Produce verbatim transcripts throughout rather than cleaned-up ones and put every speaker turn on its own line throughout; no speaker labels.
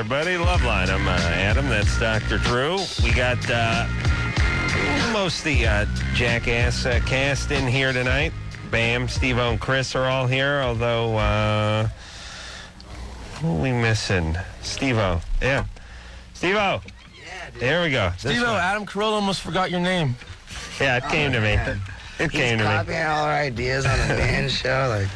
everybody. Loveline. I'm uh, Adam. That's Doctor Drew. We got uh, most of the uh, Jackass uh, cast in here tonight. Bam, Steve-O, and Chris are all here, although, uh, who are we missing? Steve-O. Yeah. Steve-O.
Yeah, dude.
There we go.
Steve-O, Adam Carolla almost forgot your name.
Yeah, it came
oh,
to me.
Man.
It
He's
came to
copying
me.
all our ideas on the man show. Like,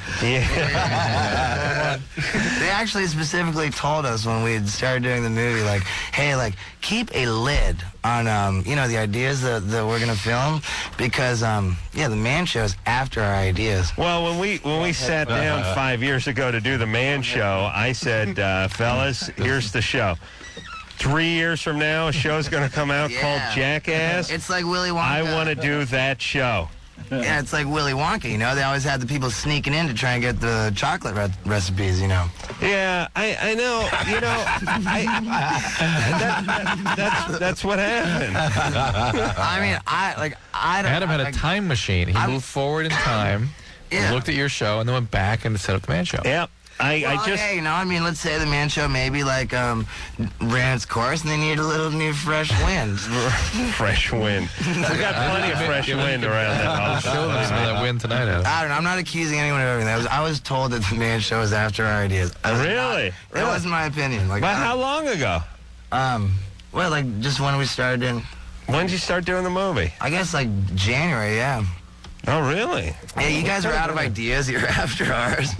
yeah.
they actually specifically told us when we started doing the movie, like, hey, like, keep a lid on, um, you know, the ideas that, that we're gonna film, because, um, yeah, the man show is after our ideas.
Well, when we when we sat down five years ago to do the man show, I said, uh, fellas, here's the show. Three years from now, a show's going to come out
Yeah.
called Jackass.
It's like Willy Wonka.
I want to do that show.
Yeah, it's like Willy Wonka, you know? They always had the people sneaking in to try and get the chocolate re recipes, you know?
Yeah, I, I know. You know, I, that, that, that's, that's what happened.
I mean, I, like, I don't...
Adam had a
like,
time machine. He
I'm-
moved forward in time,
Yeah.
looked at your show, and then went back and set up the man show.
Yep. I,
Well,
I just...
hey, you know, I mean, let's say the man show maybe, like, um, ran its course and they need a little new fresh wind.
Fresh wind. We got plenty of fresh wind around that house.
Show them some of that win tonight, Adam.
I don't know. I'm not accusing anyone of everything. I was, I was told that the man show was after our ideas. I was
Really?
not- That wasn't my opinion. Like,
But
I-
how long ago?
Um, well, like, just when we started in,
When did you start doing the movie?
I guess, like, January, yeah.
Oh, really?
Hey, you guys are out of ideas. You're after ours.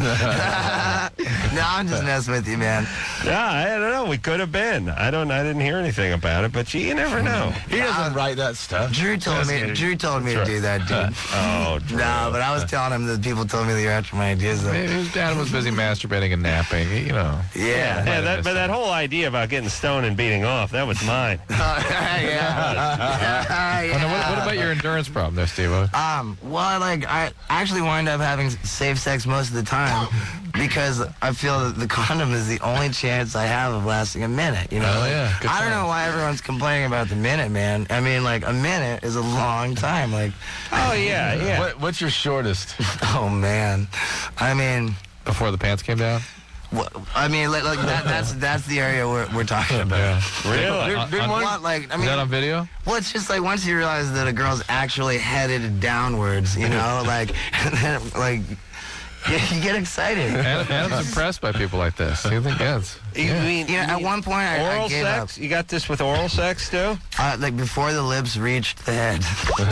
No, I'm just messing with you, man.
Yeah, I don't know. We could have been. I don't. I didn't hear anything about it, but you, you never know.
He doesn't write that stuff.
Drew told me. Drew told me to do that, dude.
Oh, Drew.
No, but I was telling him that people told me that you're after my ideas. Though.
Maybe his dad was busy masturbating and napping, you know.
Yeah.
Yeah, that, but that whole idea about getting stoned and beating off, that was mine.
yeah. yeah.
Oh, no, what, what about your endurance problem there, Steve-O?
Um, well, like, I actually wind up having safe sex most of the time because I feel that the condom is the only chance I have of lasting a minute, you know?
Oh, yeah. Good
I don't
point.
know why everyone's complaining about the minute, man. I mean, like, a minute is a long time. Like,
Oh, yeah, yeah.
What, what's your shortest?
oh, man. I mean...
Before the pants came down?
Wh- I mean, like, like that, that's that's the area we're, we're talking about.
Yeah.
Really?
On-
There's
on-
one, like, I
Is
mean,
that on video?
well, it's just like once you realize that a girl's actually headed downwards, you know, like, and then, like, you, you get excited.
Adam, Adam's impressed by people like this. You think, yeah, it's,
You
yeah.
mean,
You know, at
mean
one point, I, I
oral
gave
sex? You got this with oral sex, too?
up. Uh, like, before the lips reached the head.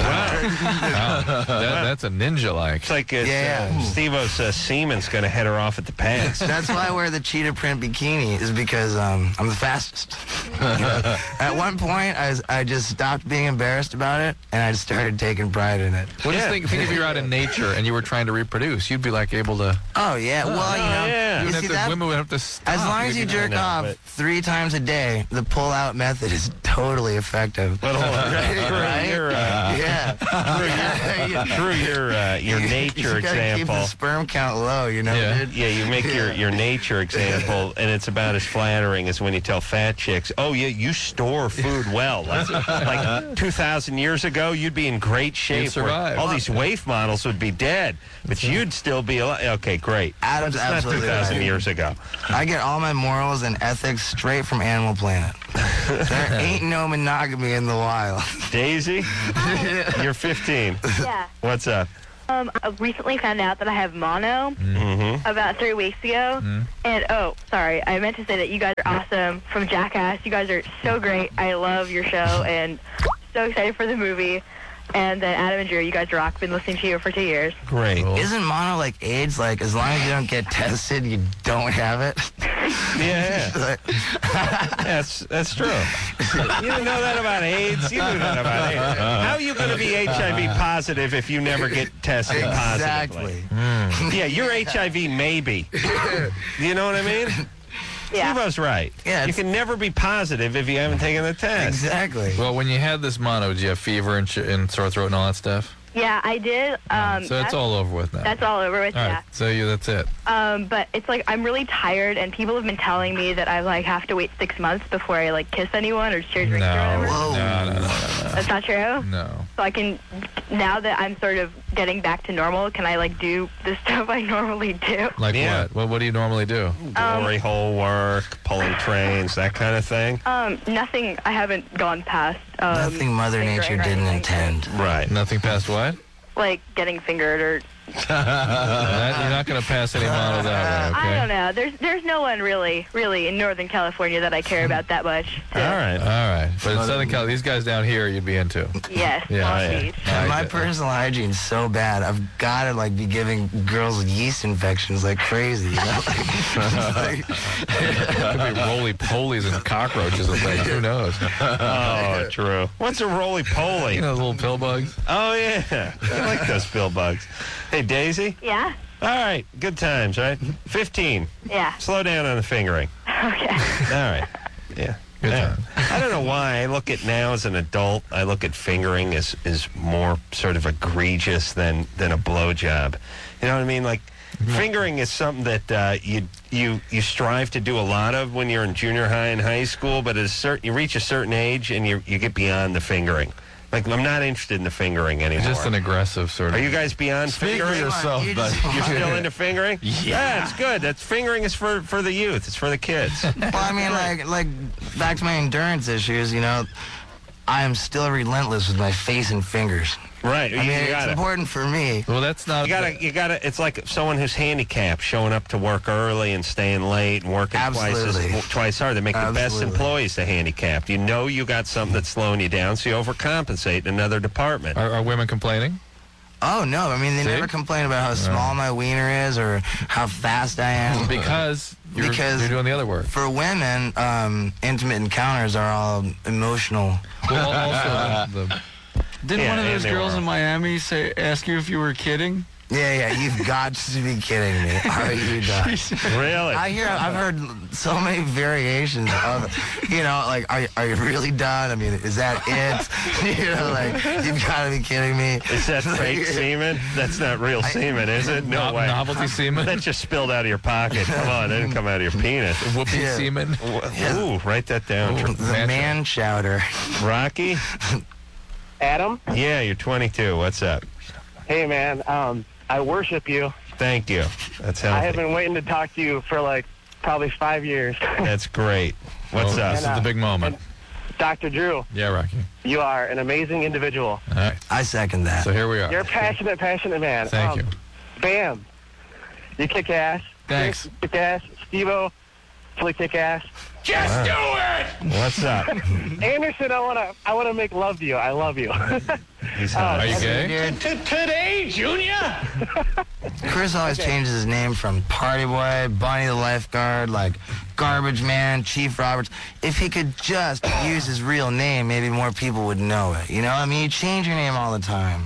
Wow. That, that's a ninja-like.
It's like it's,
Yeah.
uh, Steve-O's uh, semen's going to head her off at the pass.
That's why I wear the cheetah print bikini, is because um, I'm the fastest. At one point, I, was, I just stopped being embarrassed about it, and I just started taking pride in it.
What do
Yeah.
you think, think if you're out in nature and you were trying to reproduce, you'd be like able to...
Oh, yeah. Well, you know,
yeah.
you
You'd
see
have to,
that?
women would have to stop.
As long as you
You'd be-
jerk
know,
off
but-
three times a day, the pull-out method is totally effective.
But hold on.
Right?
Through your, uh,
Yeah.
through your, uh, your nature
you gotta keep
example.
the sperm count low, you know,
Yeah.
dude.
Yeah, you make your, your nature example, and it's about as flattering as when you tell fat chicks, oh, yeah, you store food well. Like, like two thousand years ago, you'd be in great shape.
You'd survive.
where all these waif models would be dead, but you'd still be alive. Okay, great.
Adam's
It's not
absolutely
two thousand
right.
years ago.
I get all my morals and ethics straight from Animal Planet. There ain't no monogamy in the wild.
Daisy, you're fifteen.
Yeah.
What's up?
Um, I recently found out that I have mono
Mm-hmm.
about three weeks ago.
Mhm.
And, oh, sorry, I meant to say that you guys are awesome from Jackass. You guys are so great. I love your show and so excited for the movie. And then Adam and Drew, you guys rock. Been listening to you for two years.
Great.
Cool.
Isn't mono like AIDS? Like, as long as you don't get tested, you don't have it?
Yeah,
Like,
that's that's true. You didn't know that about AIDS. You knew that about AIDS. How are you going to be H I V positive if you never get tested positively?
exactly.
Yeah, you're H I V maybe. You know what I mean?
Yeah.
Steve-O's right.
Yeah,
You
it's-
can never be positive if you haven't taken the test.
Exactly.
Well, when you had this mono, did you have fever and, sh- and sore throat and all that stuff?
Yeah, I did. Um,
so it's
that's,
all over with now.
that's all over with,
all
yeah.
right, so you, that's it.
Um, but it's like I'm really tired, and people have been telling me that I like have to wait six months before I like kiss anyone or share
No,
drinks or
no,
whatever.
Whoa.
no, no, no, no.
That's not true.
No.
so I can, now that I'm sort of getting back to normal, can I, like, do the stuff I normally do?
Like
Yeah.
what? what? What do you normally do?
Glory hole work, pulling trains, that kind of thing.
Um, nothing, I haven't gone past. Um,
Nothing Mother
fingering
Nature
or
didn't
anything.
intend.
Right.
Nothing past what?
Like, getting fingered or,
That- you're not going to pass any model that way, okay?
I don't know. There's there's no one really, really in Northern California that I care about that much.
All
to-
right.
All right. But in Southern California, these guys down here you'd be into.
Yes,
Yeah,
Long
yeah.
Beach.
And my
I-
personal hygiene's so bad. I've got to like be giving girls yeast infections like crazy. You know? Like,
Could be roly-polies and cockroaches and things. Who knows?
Oh, true. What's a roly-poly?
You know, little pill bugs.
Oh, yeah. I like those pill bugs. Hey, Daisy?
Yeah?
All right. Good times, right? fifteen.
Yeah.
Slow down on the fingering.
Okay.
All right. Yeah.
Good
Yeah.
time.
I don't know why. I look at now as an adult, I look at fingering as, as more sort of egregious than, than a blowjob. You know what I mean? Like, fingering is something that uh, you you you strive to do a lot of when you're in junior high and high school, but at a certain, you reach a certain age and you you get beyond the fingering. Like, I'm not interested in the fingering anymore.
Just an aggressive sort of.
Are you guys beyond
Speak for
fingering?
yourself,
You
bud.
just-
You're still into fingering? Yeah, it's good. That's fingering is for, for the youth. It's for the kids.
well, I mean, like, like back to my endurance issues. You know, I am still relentless with my face and fingers.
Right.
I
you,
mean,
you
it's
gotta,
important for me.
Well, that's not.
you gotta, you gotta. It's like someone who's handicapped showing up to work early and staying late and working twice
Absolutely.
as, twice hard. They make the best
Absolutely.
employees the handicapped. You know you got something that's slowing you down, so you overcompensate in another department.
Are, are women complaining?
Oh no! I mean, they
See?
never complain about how small my wiener is or how fast I am.
Because you're,
Because-
you're doing the other work.
For women, um, intimate encounters are all emotional.
Well, also the, the
Didn't
Yeah,
one of
and
those
they
girls
were.
in Miami say ask you if you were kidding?
Yeah, yeah. You've got to be kidding me. Are you done?
Really?
I hear. I've heard so many variations of, you know, like, are you- are you really done? I mean, is that it? You know, like, you've got to be kidding me.
Is that fake semen? That's not real semen, is it? No
no-
way.
novelty semen,
That just spilled out of your pocket. Come on, that didn't come out of your penis.
whoopee
Yeah.
semen.
W- Ooh, write that down.
Ooh.
The man chowder.
Rocky?
Adam,
Yeah, you're twenty-two. What's up?
hey man, um, I worship you.
Thank you. That's
I have
healthy.
been waiting to talk to you for like probably five years.
That's great. What's
Well,
up?
This is the big moment.
Doctor Drew,
Yeah, Rocky.
you are an amazing individual.
All right.
I second that.
So here we are.
You're a passionate, passionate man.
Thank
Um,
you.
Bam. You kick ass.
Thanks.
Chris, kick ass. Steve-O, fully kick ass.
What's up?
Anderson, I wanna, I wanna make love to you. I love you.
He's
Uh,
hot.
Are you gay?
Today, Junior.
Chris always changes his name from Party Boy, Bonnie the Lifeguard, like Garbage Man, Chief Roberts. If he could just use his real name, maybe more people would know it. You know, I mean, you change your name all the time.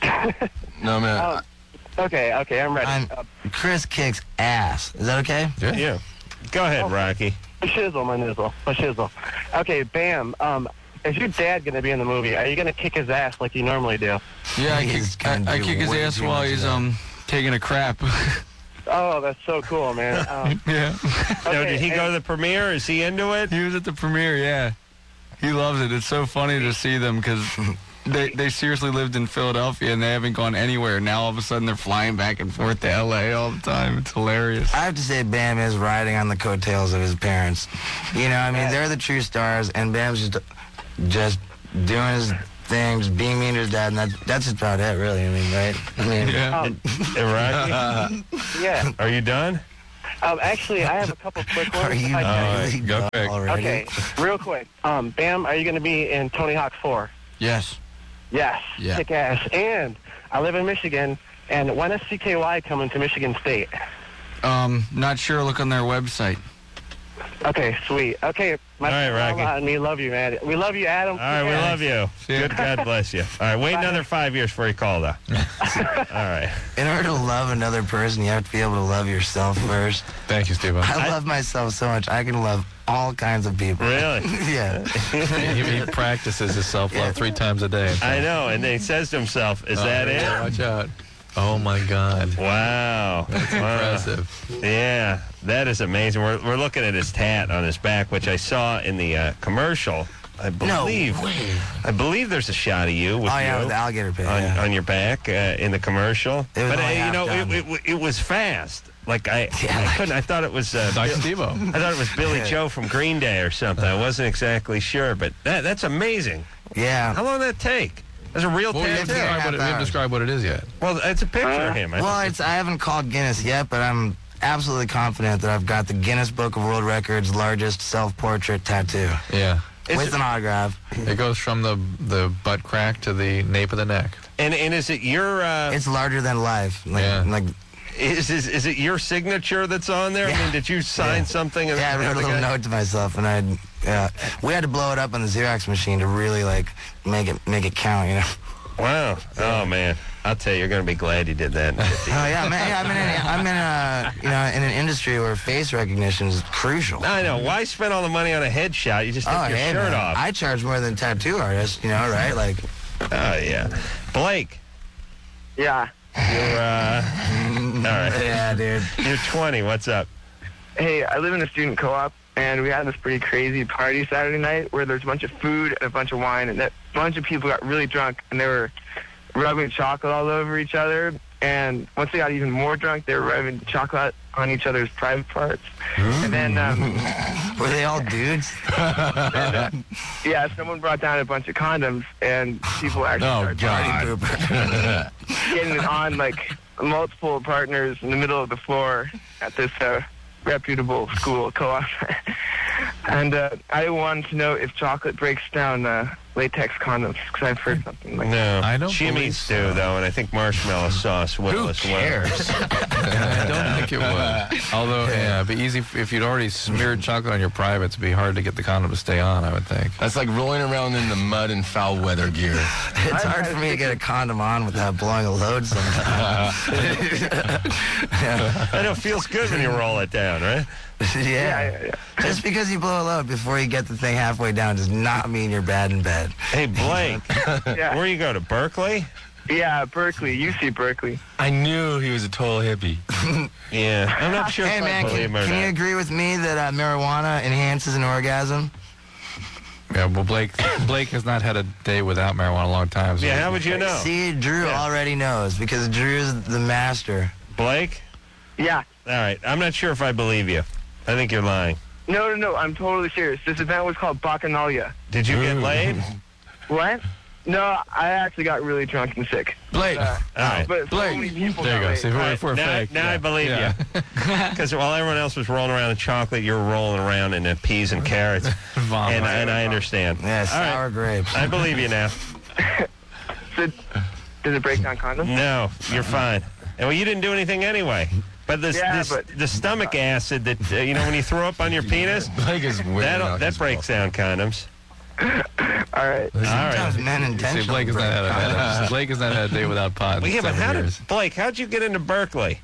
No, man.
Oh. Okay, okay, I'm ready.
I'm
Uh,
Chris kicks ass. Is that okay?
Yeah. Go ahead, Rocky.
my shizzle, my nizzle, my shizzle. Okay, Bam. Um, is your dad gonna be in the movie? Are you gonna kick his ass like you normally do?
Yeah, I
He's
kick, I,
gonna
I
do
kick his
way
ass
too
while
much
he's
of that.
um taking a crap.
Oh, that's so cool, man. Um,
yeah.
Now,
okay,
did he go to
and-
the premiere? Is he into it?
He was at the premiere, yeah. He loves it. It's so funny to see them because they, they seriously lived in Philadelphia and they haven't gone anywhere. Now all of a sudden they're flying back and forth to L A all the time. It's hilarious.
I have to say, Bam is riding on the coattails of his parents. You know, I mean, they're the true stars, and Bam's just just doing his thing, just being mean to his dad, and that's, that's just about it, really. I mean, right? I mean,
Yeah.
Um,
Hey, Rocky,
yeah.
are you done?
Um, actually, I have a couple quick ones.
are you
if I can.
really
go
done
quick.
already?
Okay, real quick. Um, Bam, are you going to be in Tony Hawk four?
Yes.
Yes.
Yeah.
Kick ass. And I live in Michigan, and when is C K Y coming to Michigan State?
Um, not sure. Look on their website.
Okay, sweet. Okay, my
All right, Rocky.
and me love you, man. We love you, Adam.
All right, we love you. Good, God bless you. All right, wait another five years before you call, though. All right.
In order to love another person, you have to be able to love yourself first.
Thank you, Steve.
I love myself so much, I can love all kinds of people.
Really?
Yeah.
he, he practices his self-love three times a day.
I know, and then he says to himself, is
Oh,
that
yeah,
it?
Watch out. Oh, my God.
Wow.
That's
Wow.
impressive.
Yeah, that is amazing. We're, we're looking at his tat on his back, which I saw in the uh, commercial I believe.
No way.
I believe there's a shot of you with
Oh, yeah,
you
with the alligator pig.
on,
yeah.
on your back uh, in the commercial.
It was
but uh,
only
you
half
know,
done.
it, it, it was fast. Like I,
Yeah,
I
like-
couldn't. I thought it was. Uh,
Like
Bill-
Steve-O.
I thought it was Billy
Yeah.
Joe from Green Day or something. I wasn't exactly sure, but that that's amazing.
Yeah.
How long did that take? That's a real
Well, we haven't
tattoo.
described what it, we haven't described what it is yet.
Well, it's a picture of him. I
Well,
think
it's I haven't called Guinness yet, but I'm absolutely confident that I've got the Guinness Book of World Records largest self-portrait tattoo
Yeah.
Is
with
it-
an autograph.
It goes from the the butt crack to the nape of the neck.
and and is it your? Uh,
It's larger than life. Like,
Yeah.
like
is, is is it your signature that's on there? I
Yeah.
mean, did you sign
Yeah.
something? and-
yeah, I wrote a
and the
little
guy-
note to myself, and I, yeah, we had to blow it up on the Xerox machine to really like make it make it count, you know.
Wow. Oh man, I'll tell you, you're gonna be glad you did that. in fifty
Oh yeah, man, yeah, I'm in, a, I'm in a, you know, in an industry where face recognition is crucial.
I know. Why spend all the money on a headshot? You just take
Oh,
your
hey,
shirt
man.
off.
I charge more than tattoo artists, you know, right? Like,
Oh yeah, Blake.
Yeah.
You're uh, all right.
yeah, dude.
You're twenty. What's up?
Hey, I live in a student co-op, and we had this pretty crazy party Saturday night where there's a bunch of food and a bunch of wine, and that bunch of people got really drunk, and they were rubbing chocolate all over each other. And once they got even more drunk, they were rubbing chocolate on each other's private parts. And then, um,
Were they all dudes?
and, uh, yeah, someone brought down a bunch of condoms, and people actually
Oh,
started
God.
Pooper.
getting it on like multiple partners in the middle of the floor at this uh, reputable school co-op. And uh, I wanted to know if chocolate breaks down uh, latex condoms, because I've heard something like that.
No,
I don't
Jimmy's
believe so.
do though, and I think marshmallow sauce will
Who
as well.
cares? I don't think it would. Although, yeah, it'd be easy if, if you'd already smeared chocolate on your privates. It'd be hard to get the condom to stay on, I would think.
That's like rolling around in the mud in foul weather gear.
It's hard for me to get a condom on without blowing a load sometimes. yeah.
I know it feels good when you roll it down, right?
yeah.
Yeah, yeah,
Just because you blow a load before you get the thing halfway down does not mean you're bad in bed.
Hey Blake,
yeah.
where you go to Berkeley?
Yeah, Berkeley, U C Berkeley.
I knew he was a total hippie.
Yeah, I'm not sure
Hey
if I
man,
believe
can,
him or
can you
not.
agree with me that uh, marijuana enhances an orgasm?
Yeah, well, Blake Blake has not had a day without marijuana in a long time. So
Yeah, how would you know?
See, Drew
Yeah.
already knows because Drew's the master.
Blake?
Yeah.
All right, I'm not sure if I believe you. I think you're lying.
No, no, no, I'm totally serious. This event was called Bacchanalia.
Did you get laid?
What? No, I actually got really drunk and sick.
Blake.
Uh,
All right.
but so
Blake.
many people
There you
got
go.
laid.
See, if we're,
All
if we're
right, now,
fake.
now
yeah.
I believe
Yeah.
you. Because while everyone else was rolling around in chocolate, you were rolling around in uh, peas and carrots.
Vomit.
and, and I understand.
Yeah,
All right.
sour grapes.
I believe you now.
So, does it break down condoms?
No, you're fine. And well, you didn't do anything anyway. But this,
Yeah,
this
but-
the stomach acid that uh, you know when you throw up on your penis,
Blake is weird.
that that breaks down condoms.
All right.
All
Sometimes
right.
men
See,
intentionally
Blake has not
break
had
condoms.
a, Blake has not had a day without pot in
Well, yeah, but
seven
how
years.
did Blake? How'd you get into Berkeley?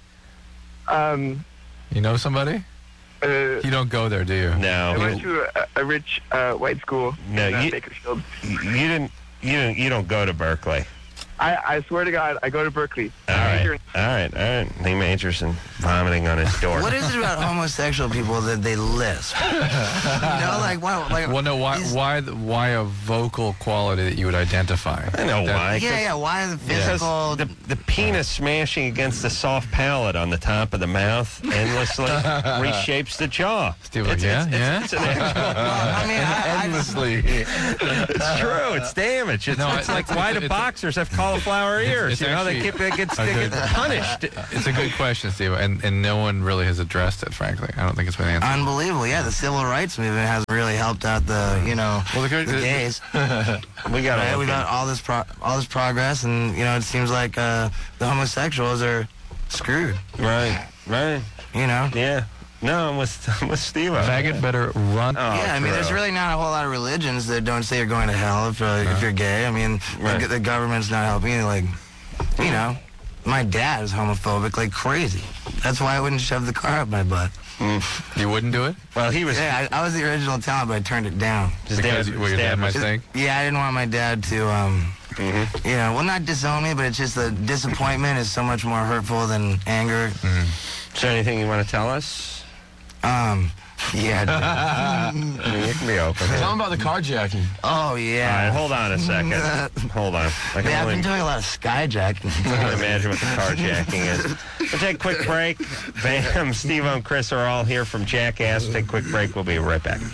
Um,
You know somebody?
uh,
You don't go there, do you?
I
No,
went
you,
to a, a rich uh, white school
No,
in uh,
you-
Bakersfield.
you didn't. You didn't. You don't go to Berkeley.
I, I swear to God, I go to Berkeley.
All right. All right. All right. He majors in vomiting on his door.
What is it about homosexual people that they lisp? you know, like why? Like,
Well, no. Why?
these-
Why? the- Why a vocal quality that you would identify?
I know
That-
why.
Yeah, yeah. Why the
Because
physical?
the, the penis smashing against the soft palate on the top of the mouth endlessly reshapes the jaw.
Steve, like,
It's,
yeah,
it's,
yeah.
it's, it's an actual.
I mean, I, I just,
Endlessly.
It's true. It's damage. It's,
No,
it's
I-
like
it's-
why
it's-
do
it's-
boxers have cauliflower ears?
it's
You know, they
actually
keep they get,
a
they
good-
get punished.
It's a good question, Steve, and and no one really has addressed it. Frankly, I don't think it's been answered.
unbelievable. Yeah, the civil rights movement has really helped out the, you know,
Well, the-
the gays.
We got
Right?
to
We've got all this pro- all this progress, and you know, it seems like uh, the homosexuals are screwed.
right, right.
You know.
Yeah. No, I'm with I'm with Steve.
Faggot better run.
Oh,
Yeah, I mean, there's
bro.
really not a whole lot of religions that don't say you're going to hell if uh, if you're gay. I mean,
Right.
the, the government's not helping you. Like, you know, my dad is homophobic like crazy. That's why I wouldn't shove the car up my butt.
You wouldn't do it
Well, he was.
Yeah, I, I was the original talent, but I turned it down.
His
because
dad,
what
his
your dad
dad
might
was-
think.
Yeah, I didn't want my dad to, um,
Mhm.
you know, well, not disown me, but it's just the disappointment is so much more hurtful than anger.
Is there anything you want to tell us?
Um, Yeah.
I mean, you can be open.
Tell them about the carjacking.
Oh,
All right,
yeah.
hold on a second. Hold on. I can
Man, I've
only
been doing a lot of skyjacking.
I can imagine what the carjacking is. We'll take a quick break. Bam, Steve-O and Chris are all here from Jackass. Take a quick break. We'll be right back.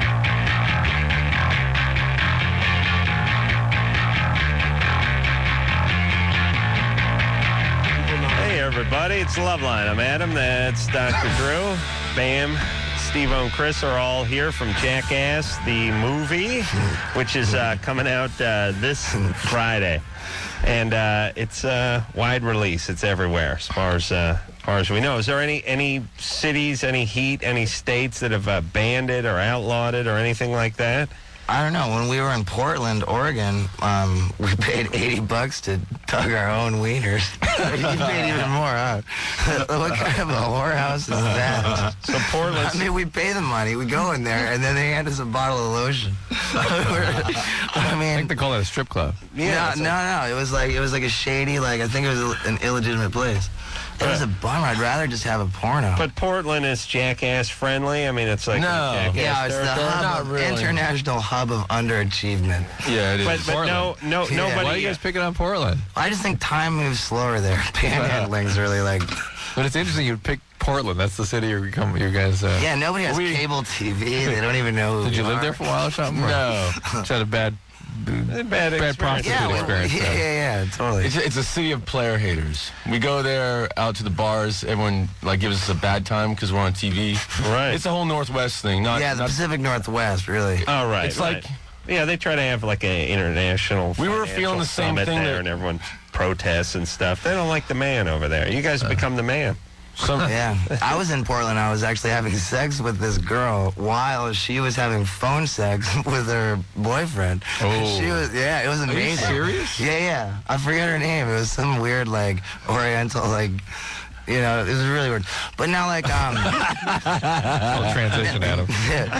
Hey, everybody. It's Loveline. I'm Adam. That's Doctor Drew. Bam. Steve-O and Chris are all here from Jackass, the movie, which is uh, coming out uh, this Friday. And uh, it's a wide release. It's everywhere as far as, uh, as far as we know. Is there any, any cities, any heat, any states that have uh, banned it or outlawed it or anything like that?
I don't know. When we were in Portland, Oregon, um, we paid eighty bucks to tug our own wieners. You paid even more, huh? What kind of a whorehouse is that?
So Portland.
I mean, we pay the money, we go in there, and then they hand us a bottle of lotion. I
I
mean,
think they call it a strip club.
Yeah,
no, no, no. It was like it was like a shady, like I think it was an illegitimate place. It was a bummer. I'd rather just have a porno.
But Portland is Jackass friendly. I mean, it's like
No.
Jackass
yeah, it's the
territory.
hub,
Not
of,
really.
international hub of underachievement.
Yeah, it is.
But, but no, no,
Yeah.
nobody.
Why are you guys picking on Portland?
I just think time moves slower there. Panhandling's really like,
But it's interesting you pick Portland. That's the city you come. You guys. Uh,
yeah, nobody has
We-
cable T V. They don't even know who
Did you
we
live
are.
there for a while or something? or
No.
Just had a bad,
Bad,
bad
experience.
prostitute
Yeah, well,
experience.
yeah,
there.
yeah, yeah, totally.
It's a, it's a city of player haters. We go there out to the bars. Everyone like gives us a bad time because we're on T V.
Right.
It's a whole Northwest thing. Not,
yeah, the
not
Pacific Northwest, really.
Oh, right.
It's
right.
like-
Yeah, they try to have like an international.
We were
financial
feeling the same
summit
thing
there,
that-
and everyone protests and stuff. They don't like the man over there. You guys have become the man.
some.
Yeah, I was in Portland. I was actually having sex with this girl while she was having phone sex with her boyfriend.
Oh.
She was, yeah, it was
you
amazing.
serious?
Yeah, yeah. I forget her name. It was some weird, like, Oriental, like, you know, it was really weird. But now, like, um,
Oh, transition, Adam.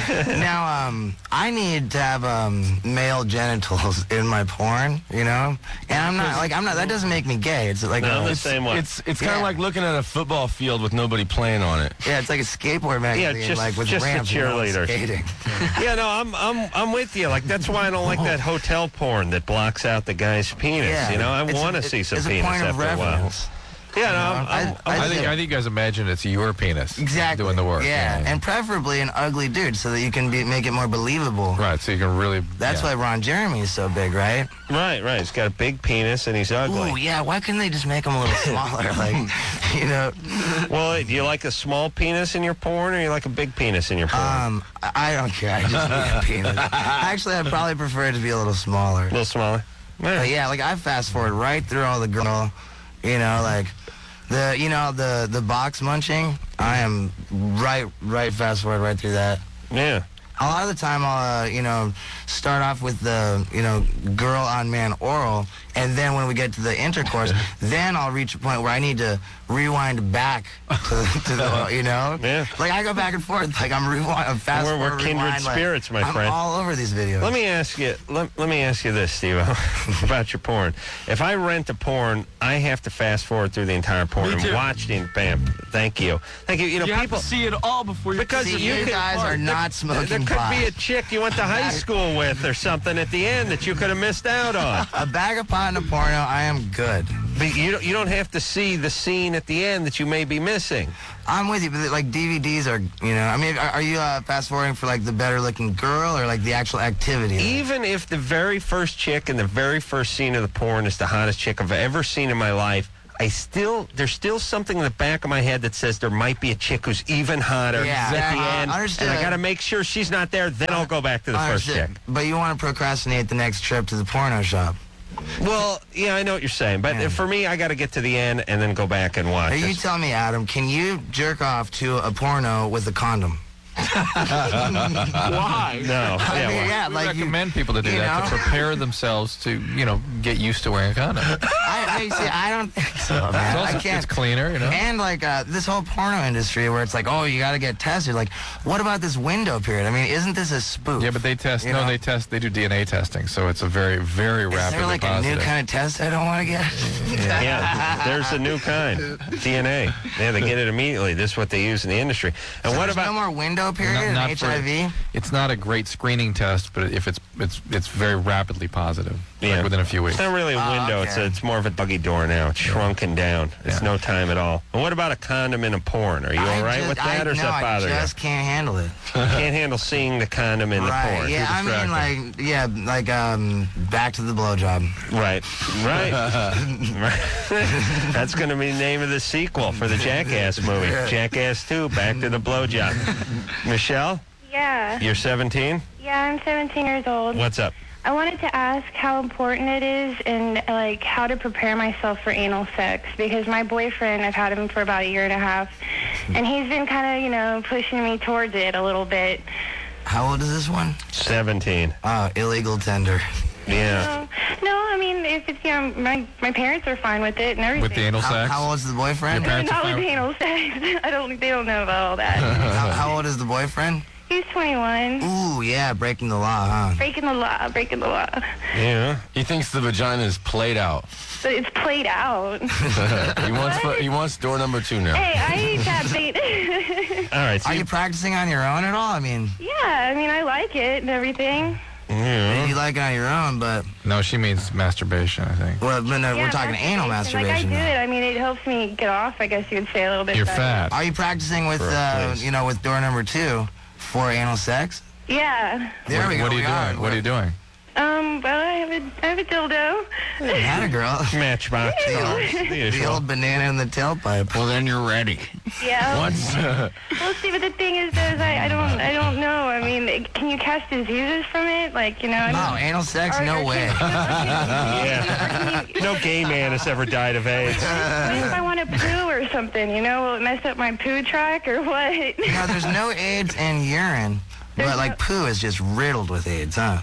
now, um, I need to have um, male genitals in my porn, you know, and I'm not like I'm not. That doesn't make me gay. It's like
No, the
It's,
same way.
it's it's kind of
Yeah.
like looking at a football field with nobody playing on it.
yeah, it's like a skateboard magazine,
just-
like with
just the
ramps, you know,
cheerleaders.
skating.
Yeah, no, I'm, I'm, I'm with you. Like that's why I don't like that hotel porn that blocks out the guy's penis.
Yeah,
You know, I
it's a-
want to
it-
see some
it's a
penis
point of
after a while.
reference.
Yeah, no, I'm,
I-
I'm,
I
I'm
I think
Yeah.
I think you guys imagine it's your penis
Exactly.
doing the work.
Yeah, and preferably an ugly dude so that you can be, make it more believable.
right, so you can really.
That's
yeah.
why Ron Jeremy is so big, right?
right, right. He's got a big penis and he's ugly.
Ooh, yeah. Why couldn't they just make him a little smaller? Like, you know,
Well, do you like a small penis in your porn, or you like a big penis in your porn?
um, I I don't care. I just need a penis. Actually, I'd probably prefer it to be a little smaller.
a little smaller. Yeah.
But yeah, like I fast forward right through all the girl, you know, like the, you know, the the box munching. I am right, right fast forward right through that.
yeah.
A lot of the time, I'll, uh, you know, start off with the, you know, girl on man oral, and then when we get to the intercourse, then I'll reach a point where I need to rewind back to, to the, you know,
Yeah.
like I go back and forth, like I'm rewind, I'm fast
We're- we're
forward,
kindred
rewind, like,
spirits, my
I'm
friend.
all over these videos.
Let me ask you. Let, let me ask you this, Steve, about your porn. If I rent a porn, I have to fast forward through the entire porn
Me
and
too.
watch the. Bam. Thank you. Thank you. You know,
You
people.
have to see it all before you.
Because
See,
you,
you
could-
guys are not smoking
There could
pot.
be a chick you went to high school with or something at the end that you could have missed out on.
A bag of pot and a porno, I am good.
But you don't, you don't have to see the scene at the end that you may be missing.
I'm with you, but like D V Ds are, you know, I mean, are, are you uh, fast forwarding for like the better looking girl or like the actual activity?
Even if the very first chick in the very first scene of the porn is the hottest chick I've ever seen in my life, I still, there's still something in the back of my head that says there might be a chick who's even hotter
Yeah,
at the
exactly.
end.
Understood.
And I got to make sure she's not there, then I'll go back to the first
Understood.
chick.
But you want to procrastinate the next trip to the porno shop.
Well, yeah, I know what you're saying. But
Yeah.
for me, I got to get to the end and then go back and watch
Now, you
it.
tell me, Adam, can you jerk off to a porno with a condom?
Why?
No.
I
Yeah,
mean,
well,
yeah,
We
like you,
recommend people to do
you
that
know?
to prepare themselves to, you know, get used to wearing a condom.
I, I, see, I don't think so,
It's
man.
also
I can't.
it's cleaner, you know.
And like uh, this whole porno industry where it's like, oh, you got to get tested. Like, what about this window period? I mean, isn't this a spoof?
Yeah, but they test.
You
no,
know?
they test. They do D N A testing, so it's a very, very
Is
rapidly
there like
positive.
a new kind of test I don't want to get?
yeah, there's a new kind, D N A. Yeah, they get it immediately. This is what they use in the industry. And
So
what
there's
about...
no more window window period in
not
H
for-
I V?
It's not a great screening test, but if it's it's it's very rapidly positive,
Yeah.
like within a few weeks.
It's not really a
Oh,
window.
okay.
It's a, it's more of a buggy door now. It's shrunken down. It's
Yeah.
no time at all. And what about a condom in a porn? Are you
I
all right
just-
with that,
I,
or does
no,
that bother
I just can't handle it.
you? Can't handle seeing the condom in
right?
the porn.
Yeah, I mean, like, yeah, like, um, back to the blowjob.
Right, right. Right. That's going to be the name of the sequel for the Jackass movie. Jackass two, Back to the Blowjob. Michelle,
Yeah.
you're seventeen?
Yeah, I'm seventeen years old.
What's up?
I wanted to ask how important it is and, like, how to prepare myself for anal sex, because my boyfriend, I've had him for about a year and a half, and he's been kind of, you know, pushing me towards it a little bit.
How old is this one?
seventeen.
Oh, illegal tender.
Yeah.
No, no, I mean, if it's, you know, my, my parents are fine with it and everything.
With the anal
How,
sex?
how old is the boyfriend?
Your parents
Not
are
with
fine-
anal sex. I don't, they don't know about all that.
how, how old is the boyfriend?
He's twenty-one.
Ooh, yeah, breaking the law, huh?
Breaking the law, breaking the law.
Yeah.
He thinks the vagina is played out.
But it's played out.
he wants
What?
he wants door number two now.
Hey, I ain't that bait.
All right. So
Are
you,
you practicing on your own at all? I mean,
Yeah, I mean, I like it and everything.
yeah.
you like it on your own, but,
No, she means masturbation, I think.
well, but no,
Yeah,
we're talking anal masturbation.
Like, I do
now.
it. I mean, it helps me get off, I guess you would say, a little bit
You're
better.
fat.
Are you practicing with,
For a
uh,
place.
you know, with door number two for anal sex?
Yeah.
There
what,
we go.
What are you
we
doing?
are.
What are you doing?
Um, well, I have a, I have a dildo.
Had a girl.
Matchbox.
The
The
old, the
usual.
old banana in the tailpipe.
Well, then you're ready.
Yeah.
Once,
Well, see, but the thing is, though, is I, I don't, I don't know. I mean, can you catch diseases from it? Like, you know. I
No,
mean,
anal sex?
or-
No
or
way.
Can,
Yeah.
or can you,
No gay man has ever died of AIDS.
what if I want to poo or something? You know, will it mess up my poo track or what?
No, there's no AIDS in urine.
There's
But, like,
no-
poo is just riddled with AIDS, huh?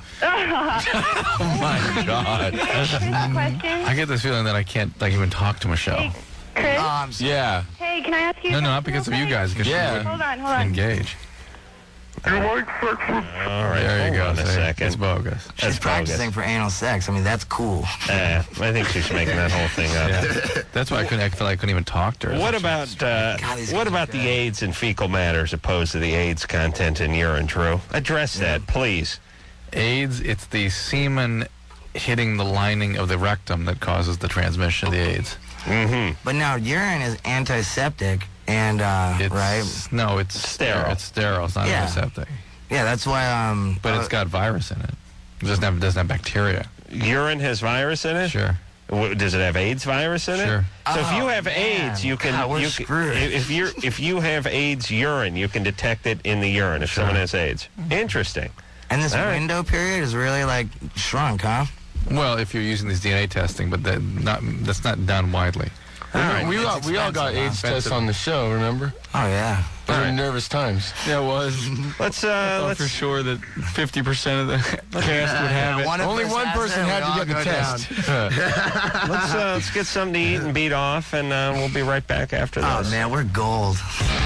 oh my God.
Chris, question.
I get this feeling that I can't like even talk to Michelle.
Hey, Chris.
Oh, I'm sorry.
Yeah.
Hey, can I ask you?
No,
a
no, not
question
because of
real
you
quick?
guys, because
Yeah.
she wouldn't
Hold on, hold on.
engage.
All right.
There you
hold
go.
on a
see?
second.
It's bogus.
She's
That's
practicing for anal sex. I mean, that's cool.
Uh, I think she's making that whole thing up.
Yeah. That's why I couldn't. I feel like I couldn't even talk to her.
What about uh,
God, these
what
guys are
about the
bad.
AIDS and fecal matter as opposed to the AIDS content in urine, Drew? Address that, please.
AIDS? It's the semen hitting the lining of the rectum that causes the transmission of the AIDS.
Mm-hmm.
But now, urine is antiseptic, and, uh,
It's,
right?
No, it's
Sterile.
It's sterile. It's not
Yeah.
antiseptic.
Yeah, that's why, um...
But
uh,
it's got virus in it. It doesn't have, doesn't have bacteria.
Urine has virus in it?
Sure.
W- Does it have AIDS virus in it?
Sure.
So if you
Oh,
have
man.
AIDS, you can.
God, we're
you can-
screwed.
if you if you have AIDS urine, you can detect it in the urine if someone has AIDS. Interesting.
And this
All right.
window period is really, like, shrunk, huh?
Well, if you're using these D N A testing, but that not that's not done widely.
We-
right.
we, all,
It's
we all got
expensive, huh?
AIDS tests on the show, remember?
Oh, yeah.
Those were nervous times.
Yeah, it was.
Let's
I
uh
thought
let's
for sure that fifty percent of the cast would have it.
One of
Only
us
one
has
person
it,
had
we all
to get the
go down.
test.
let's uh, let's get something to eat and beat off, and uh, we'll be right back after
Oh,
this.
man, we're gold.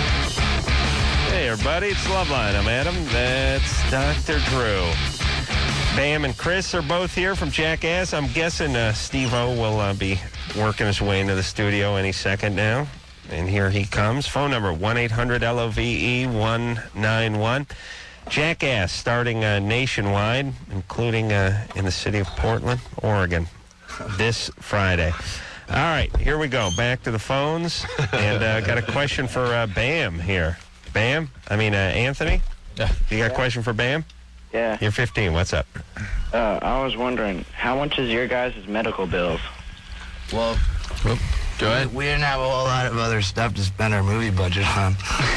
Hey everybody, it's Loveline. I'm Adam. That's Doctor Drew. Bam and Chris are both here from Jackass. I'm guessing uh, Steve-O will uh, be working his way into the studio any second now. And here he comes. Phone number one eight hundred L O V E one nine one. Jackass starting uh, nationwide, including uh, in the city of Portland, Oregon, this Friday. All right, here we go. Back to the phones. And uh, got a question for uh, Bam here. Bam? I mean, uh, Anthony?
Yeah.
You got a question for Bam?
Yeah,
You're fifteen. What's up?
uh, I was wondering, how much is your guys' medical bills?
Well,
Go ahead.
we didn't have a whole lot of other stuff to spend our movie budget on.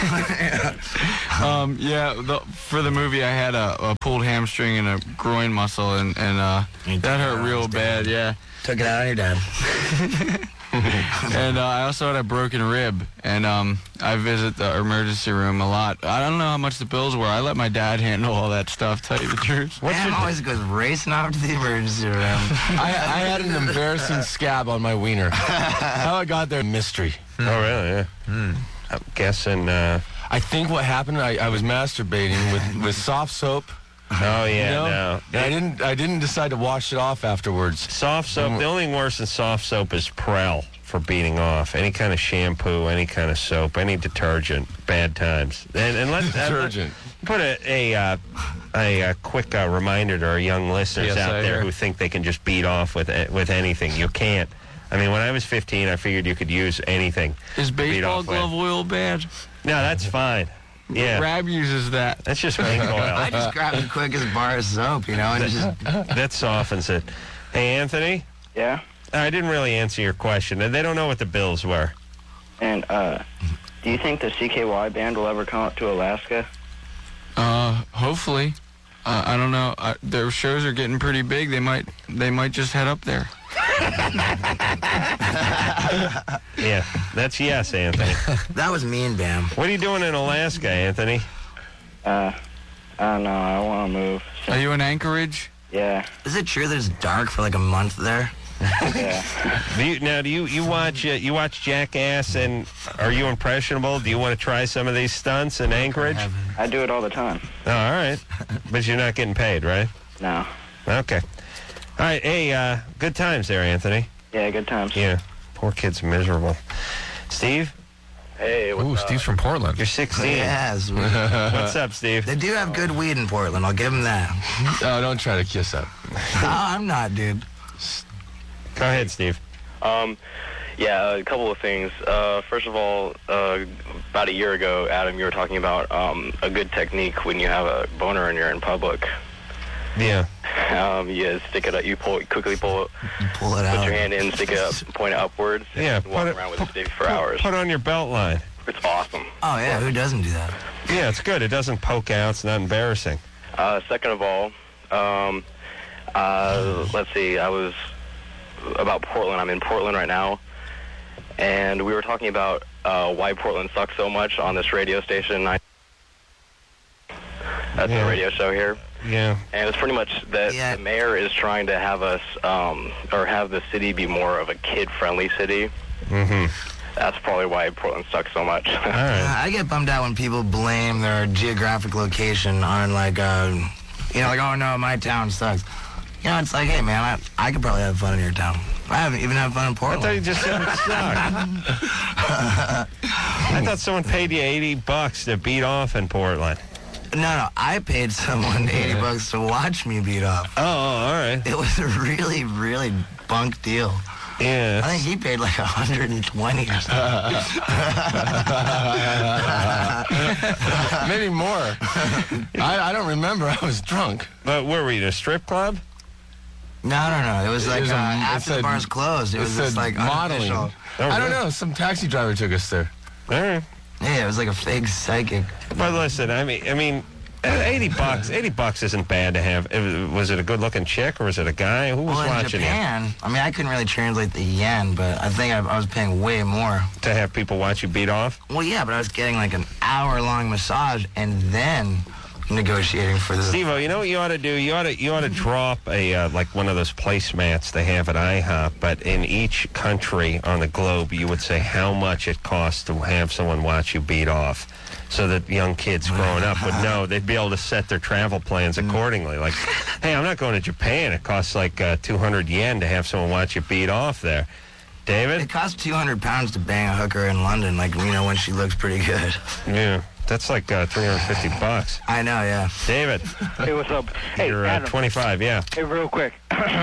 Um, yeah, the, for the movie, I had a, a pulled hamstring and a groin muscle, and, and uh,
You
that
took it
hurt
out
real
on his
bad,
dad.
yeah.
Took it out on your dad.
And uh, I also had a broken rib, and um, I visit the emergency room a lot. I don't know how much the bills were. I let my dad handle all that stuff, tell you the truth.
What's Bam always goes racing off to the emergency room.
I, I had an embarrassing scab on my wiener. How it got there, mystery.
Oh, really? Yeah. I'm guessing. Uh,
I think what happened, I, I was masturbating with, with soft soap.
oh, yeah,
you know?
no.
And I didn't I didn't decide to wash it off afterwards.
Soft soap. The only thing worse than soft soap is Prel for beating off. Any kind of shampoo, any kind of soap, any detergent, bad times. And, and let,
Detergent.
Uh, put a a, uh, a, a quick uh, reminder to our young listeners
Yes,
out
I
there
hear.
who think they can just beat off with with anything. You can't. I mean, when I was fifteen, I figured you could use anything.
Is
to beat
baseball
off with.
glove oil bad?
No, that's fine. Yeah,
Rab uses that.
that's just pink oil.
I just grab the quickest bar of soap, you know, and just
That softens it. Hey, Anthony,
Yeah?
I didn't really answer your question. and They don't know what the bills were.
And, uh, do you think the C K Y band will ever come up to Alaska?
Uh, hopefully. Uh, I don't know. Uh, their shows are getting pretty big. They might, they might just head up there.
Yeah, that's yes, Anthony.
that was mean, Bam.
What are you doing in Alaska, Anthony?
Uh, I don't know. I want to move.
Are you in Anchorage?
Yeah.
Is it true that it's dark for like a month there?
Yeah.
Do you, now, do you you watch uh, you watch Jackass, and are you impressionable? Do you want to try some of these stunts in Anchorage?
I do it all the time.
Oh, all right, but you're not getting paid, right?
No.
Okay. All right. Hey, uh, good times there, Anthony.
Yeah, good times.
Yeah. Poor kid's miserable. Steve,
Hey, what's
Ooh,
up?
Steve's from Portland.
you're sixteen.
Yes.
What's up, Steve?
They do have good weed in Portland. I'll give them that.
No, don't try to kiss up.
No, I'm not, dude.
Go ahead, Steve.
Um, yeah, a couple of things. Uh, first of all, uh, about a year ago, Adam, you were talking about um, a good technique when you have a boner and you're in public.
Yeah.
Um, you stick it up, you pull, quickly pull it,
Pull it
put
out.
your hand in, stick it up, point it upwards,
Yeah.
and
Put
walk
it,
around with
put,
a stick for
put-
hours.
Put on your belt line.
It's awesome.
Oh, yeah. Who doesn't do that?
Yeah, it's good. It doesn't poke out. It's not embarrassing.
Uh, second of all, um, uh, let's see, I was about Portland. I'm in Portland right now, and we were talking about uh, why Portland sucks so much on this radio station. I, that's
Yeah.
the radio show here.
Yeah.
And it's pretty much that
Yeah.
the mayor is trying to have us, um, or have the city be more of a kid-friendly city.
Mm-hmm.
That's probably why Portland sucks so much.
All
Uh,
right.
I get bummed out when people blame their geographic location on, like, uh, you know, like, oh, no, my town sucks. You know, it's like, hey, man, I, I could probably have fun in your town. I haven't even had fun in
I thought you
Portland.
just said it sucked. I thought someone paid you eighty bucks to beat off in Portland.
No, no, I paid someone eighty bucks to watch me beat off.
Oh, all right.
It was a really, really bunk deal.
Yeah.
I think he paid like one hundred twenty or something.
Maybe more. I, I don't remember. I was drunk.
But where were you, in a strip club?
No, no, no. It was
It
like
was
uh,
a- it
after the
said-
bars closed. It,
it
was just
said
like
modeling.
unofficial.
Oh,
I don't
really?
know. Some taxi driver took us there.
All right.
Yeah, it was like a fake psychic.
But listen, I mean, I mean, eighty bucks. Eighty bucks isn't bad to have. It- Was it a good-looking chick or was it a guy? Who was
Well, in
watching
Japan, I mean, I couldn't really translate the yen, but I think I, I was paying way more.
you to have people watch you beat off?
Well, yeah, but I was getting like an hour-long massage and then negotiating for the.
Steve-O, you know what you ought to do? You ought to you ought to drop a uh, like one of those placemats they have at IHOP, but in each country on the globe, you would say how much it costs to have someone watch you beat off, so that young kids growing up would know. They'd be able to set their travel plans accordingly. Like, hey, I'm not going to Japan. It costs like uh, two hundred yen to have someone watch you beat off there. David?
It costs two hundred pounds to bang a hooker in London, like, you know, when she looks pretty good.
Yeah, that's like uh, three hundred fifty bucks.
I know, yeah.
David,
Hey, what's up? Hey,
you're uh,
Adam.
twenty-five, yeah.
Hey, real quick.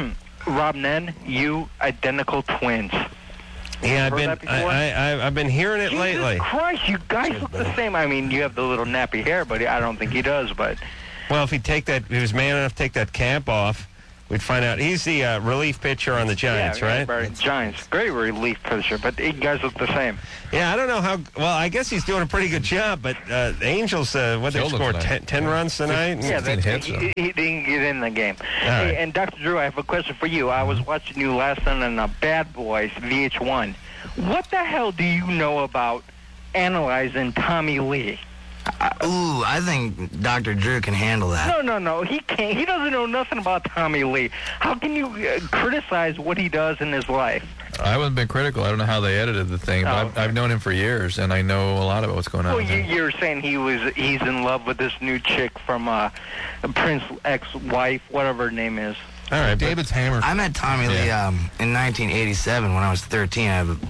Rob Nen, you identical twins.
Yeah, I've
Heard
been
that before?
I, I, I've been hearing it
Jesus
lately.
Christ, you guys look the same. I mean, you have the little nappy hair, but I don't think he does. But
Well, if he take that, if he was man enough to take that cap off, we'd find out. He's the uh, relief pitcher on the Giants,
yeah,
right?
right? Giants, great relief pitcher, but you guys look the same.
Yeah, I don't know how. Well, I guess he's doing a pretty good job. But uh, the Angels, uh, what they
Killed him
score
tonight.
ten, ten runs tonight.
Yeah,
fifteen
that,
hits,
he,
though.
he didn't get in the game.
right.
Hey, and Doctor Drew, I have a question for you. I was watching you last night on uh, Bad Boys, V H one. What the hell do you know about analyzing Tommy Lee?
Uh, ooh, I think Doctor Drew can handle that.
No, no, no. He can't. He doesn't know nothing about Tommy Lee. How can you uh, criticize what he does in his life?
I haven't been critical. I don't know how they edited the thing, but
Oh,
I've,
okay.
I've known him for years, and I know a lot about what's going on.
Well,
with
you,
him.
you're saying he was he's in love with this new chick from uh, Prince ex-wife, whatever her name is.
All right, but-
David's hammer.
I met Tommy Lee
Yeah.
um, in nineteen eighty-seven when I was thirteen. I have a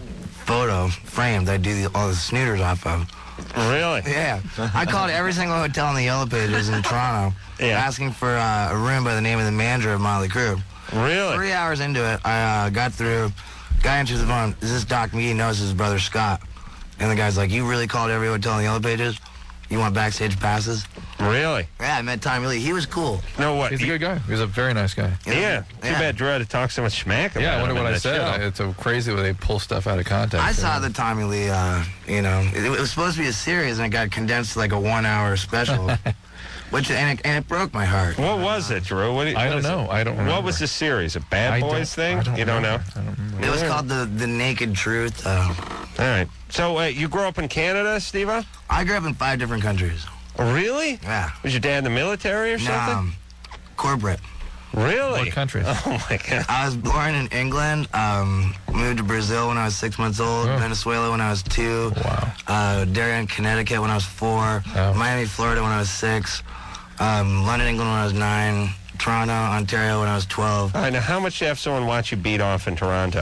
photo framed. I do the, all the snooters off of.
Really?
Yeah. I called every single hotel in the Yellow Pages in Toronto,
Yeah.
asking for uh, a room by the name of the manager of Motley Crue.
Really?
Three hours into it, I uh, got through. Guy answers the phone. Is this Doc McGee? Knows his brother Scott. And the guy's like, you really called every hotel in the Yellow Pages? You want backstage passes?
Really?
Yeah, I met Tommy Lee. He was cool.
No, what?
He's a good guy. He's a very nice guy.
Yeah. Too
Yeah.
bad Drew had to talk so much smack about
Yeah, I wonder
him
what
in
I
that
said.
show.
I, it's so crazy when they pull stuff out of context.
I saw the Tommy Lee, uh, you know, it, it was supposed to be a series, and it got condensed to like a one-hour special, which and it, and it broke my heart.
What was it, Drew? What,
I
what
don't
is
know.
It?
I don't
What
remember.
was the series? A Bad
I
Boys
don't-
thing?
I don't
You don't know?
remember. I don't remember.
It was called the the Naked Truth. Uh,
All right. So uh, you grew up in Canada, Steve-O?
I grew up in five different countries.
Oh, really?
Yeah.
Was your dad in the military or something?
Um, corporate.
Really?
What countries?
Oh, my God.
I was born in England, um, moved to Brazil when I was six months old,
Oh.
Venezuela when I was two,
Wow.
uh, Darien, Connecticut when I was four,
Oh.
Miami, Florida when I was six, um, London, England when I was nine, Toronto, Ontario when I was twelve.
All right, now how much do you have someone watch you beat off in Toronto?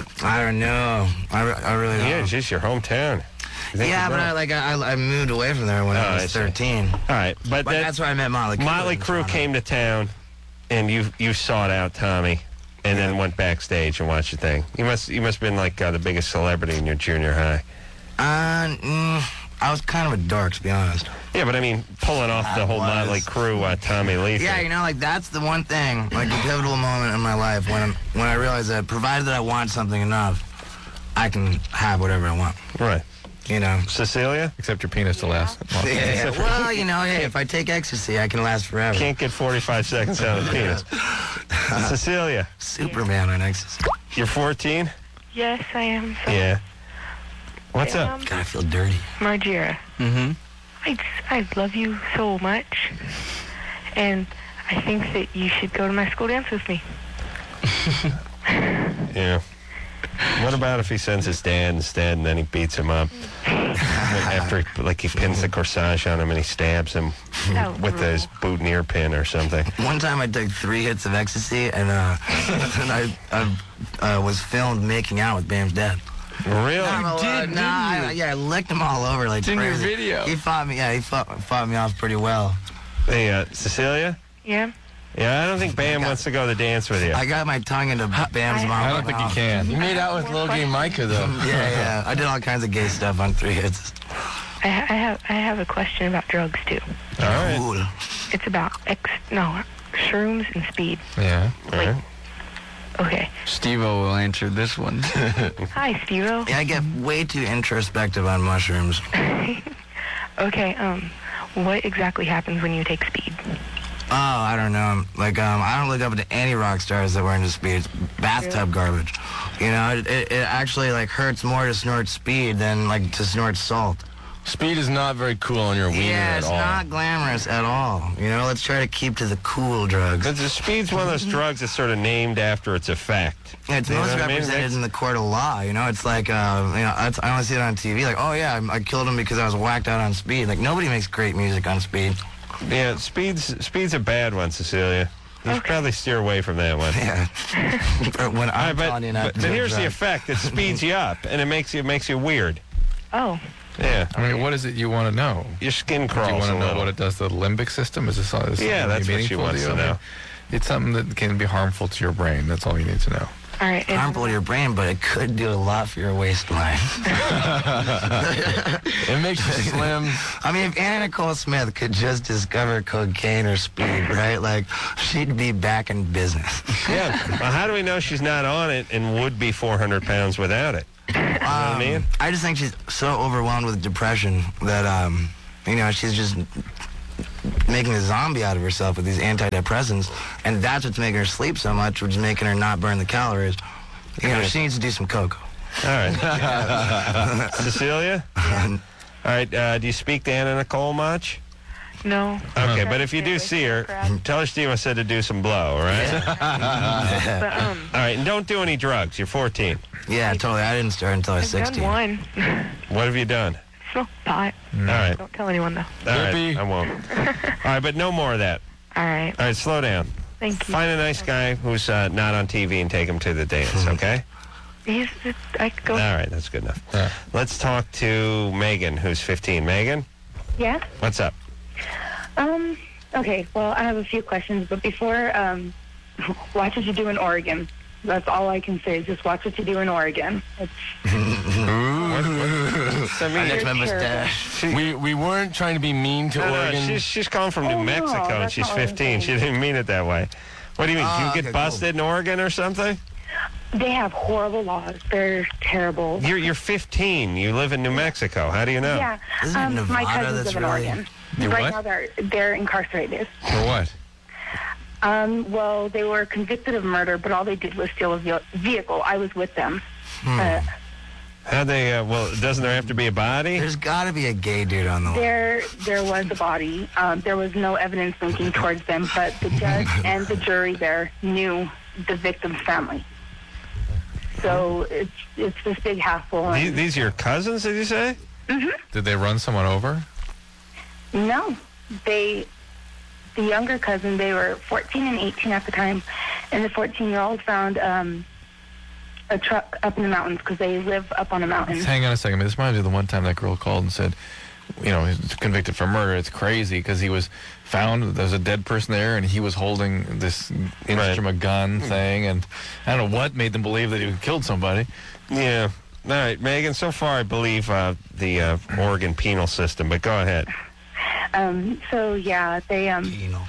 I don't know. I, re- I really don't.
Yeah, it's just your hometown. You think
Yeah,
you
but
know?
I, like I, I moved away from there when
Oh,
I
I
was
see.
thirteen.
All right, but,
But
that,
that's where I met Motley Crue.
Motley
in
Crue
Toronto.
came to town, and you you sought out Tommy, and then went backstage and watched the thing. You must you must have been like uh, the biggest celebrity in your junior high.
Uh, mm, I was kind of a dork, to be honest.
Yeah, but I mean, pulling off the
I
whole
was.
Motley Crue uh, Tommy Lee thing.
Yeah, you know, like that's the one thing, like the pivotal moment in my life when I'm, when I realized that provided that I want something enough, I can have whatever I want.
Right.
You know.
Cecilia?
Except your penis to last.
Yeah, yeah. Well, you know, hey, if I take ecstasy, I can last forever.
Can't get forty-five seconds out of the penis. Cecilia,
Superman on ecstasy.
you're fourteen?
Yes, I am. So
Yeah. What's up?
Um,
God, I feel dirty.
Margira,
Mm-hmm.
I, I love you so much, and I think that you should go to my school dance with me.
Yeah. What about if he sends his dad instead and then he beats him up? After, he, like, he pins the corsage on him and he stabs him
Oh,
with his boutonniere pin or something.
One time I took three hits of ecstasy, and uh, and I, I uh, was filmed making out with Bam's dad.
Really?
Nah,
did,
uh,
didn't
nah, I,
you?
yeah, I licked him all over like
It's in your
crazy.
video.
He fought me. Yeah, he fought, fought me off pretty well.
Hey, uh, Cecilia?
Yeah?
Yeah, I don't think Bam wants to go to the dance with you.
I got my tongue into Bam's
I-
mouth.
I don't think you can.
You made out with Lil Gay Micah, though.
Yeah, yeah. I did all kinds of gay stuff on three hits.
I, ha- I have I have a question about drugs too.
All right.
Cool.
It's about ex no shrooms and speed.
Yeah.
All right.
Okay.
Steve-O will answer this one.
Hi, Steve-O.
Yeah, I get way too introspective on mushrooms.
Okay. Um, what exactly happens when you take speed?
Oh, I don't know. Like, um, I don't look up to any rock stars that were into speed. It's bathtub garbage. You know, it, it, it actually, like, hurts more to snort speed than, like, to snort salt.
Speed is not very cool on your wiener
Yeah,
at
it's
all.
not glamorous at all. You know, let's try to keep to the cool drugs.
But the speed's one of those drugs that's sort of named after its effect.
Yeah, it's
You know
most
what I mean?
represented
That's-
in the court of law. You know, it's like, uh, you know, that's, I only see it on T V. Like, oh yeah, I, I killed him because I was whacked out on speed. Like, nobody makes great music on speed.
Yeah, speed's speed's a bad one, Cecilia. You should
Okay.
probably steer away from that one.
Yeah. when
All right,
I'm
but,
telling you not
but,
to
but
do
here's the
drugs.
effect: it speeds you up, and it makes you it makes you weird.
Oh.
Yeah,
I mean, what is it you want to know?
your skin
Do
crawls
you want
a
to know
little.
what it does to the limbic system? Is this, is this
Yeah,
something
that's what she
meaningful
wants
you?
to
I mean,
know.
It's something that can be harmful to your brain. That's all you need to know.
All right. and-
Harmful to your brain, but it could do a lot for your waistline.
It makes you slim.
I mean, if Anna Nicole Smith could just discover cocaine or speed, right? Like, she'd be back in business.
Yeah. Well, how do we know she's not on it and would be four hundred pounds without it? You know what I
Um,
mean?
I just think she's so overwhelmed with depression that, um, you know, she's just making a zombie out of herself with these antidepressants, and that's what's making her sleep so much, which is making her not burn the calories. You know, she needs to do some cocoa.
All right. Cecilia? All right, uh, do you speak to Anna Nicole much?
No.
Okay, but if you do see her, tell her Steve I said to do some blow, all right?
But, um,
All right, and don't do any drugs. You're fourteen.
Yeah, totally. I didn't start until I was
I've
sixteen.
done one.
What have you done?
Smoke pot.
All right.
Don't tell anyone though.
All right,
Yippee.
I won't. All right, but no more of that.
All right.
All right, slow down.
Thank you.
Find a nice guy who's uh, not on T V and take him to the dance, okay?
he's, I could go.
All right, that's good enough.
Yeah.
Let's talk to Megan, who's fifteen. Megan,
Yeah.
what's up?
Um. Okay. Well, I have a few questions, but before, um, watch what you do in Oregon. That's all I can say. Just watch what you do in Oregon. It's
I mean,
You're terrible.
We we weren't trying to be mean to
no, no,
Oregon.
she's, she's calling from
Oh,
New
no,
Mexico, and
that's
she's
not what I'm
fifteen.
saying.
She didn't mean it that way. What do you mean?
Ah,
you get
okay, cool.
busted in Oregon or something?
They have horrible laws. They're terrible.
You're you're fifteen. You live in New Mexico. How do you know?
Yeah.
Isn't it
Um, my
Nevada
cousins
that's
live in
really-
Oregon.
You
right
what?
now, they're they're incarcerated.
For what?
Um, well, they were convicted of murder, but all they did was steal a ve- vehicle. I was with them.
Hmm.
Uh,
How they? Uh, well, doesn't there have to be a body?
There's got to be a gay dude on the line.
there, there was a body. Um, there was no evidence linking towards them, but the judge and the jury there knew the victim's family. So it's it's this big hassle.
These,
And,
these are your cousins? Did you say?
Did they run someone over?
no, they, the younger cousin, they were fourteen and eighteen at the time, and the fourteen-year-old found um, a truck up in the mountains because they live up on a mountain.
Just hang on a second. This reminds me of the one time that girl called and said, you know, he's convicted for murder. It's crazy because he was found, there's a dead person there, and he was holding this instrument gun thing, and I don't know what made them believe that he killed somebody.
Yeah. All right, Megan. So far, I believe uh, the uh, Oregon penal system, but go ahead.
Um, so yeah, they um,
Penal.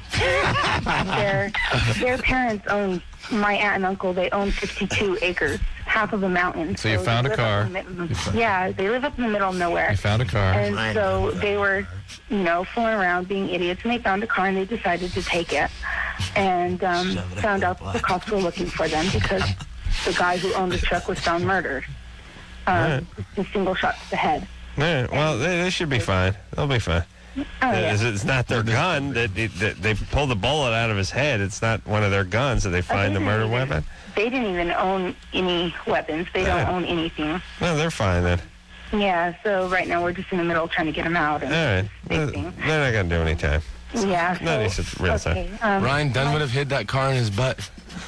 their their parents own, my aunt and uncle. They own fifty-two acres, half of a mountain.
So you
they
found a
live up
car.
in the mid- yeah, they live up in the middle of nowhere.
You found a car.
And
Right.
so they were, you know, fooling around, being idiots, and they found a car and they decided to take it, and um,
Shove it up
found
their
out that the
butt.
cops were looking for them because the guy who owned the truck was found murdered. Um, a single shot to the head.
All right, well, they, they should be fine. They'll be fine.
Oh, yeah.
It's, it's not their gun. That, that they pulled the bullet out of his head. It's not one of their guns that they find the
didn't
murder
even-
weapon.
They didn't even own any weapons. They don't
Yeah.
own anything.
No, they're fine then.
Yeah, so right now we're just in the middle trying to get them out. And
All right.
big
They're
thing.
they're not going to do any time.
Yeah.
Not any
So,
such real
okay.
time.
Um,
Ryan Dunn would have hid that car in his butt.